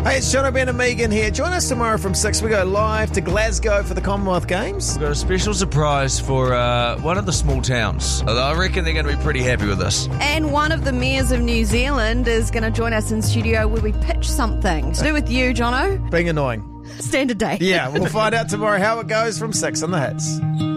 Hey, it's John O'Brien and Megan here. Join us tomorrow from 6. We go live to Glasgow for the Commonwealth Games. We've got a special surprise for one of the small towns. I reckon they're going to be pretty happy with this. And one of the mayors of New Zealand is going to join us in studio where we pitch something to do with you, Jono. Being annoying. Standard day. Yeah, we'll find out tomorrow how it goes from 6 on the Hits.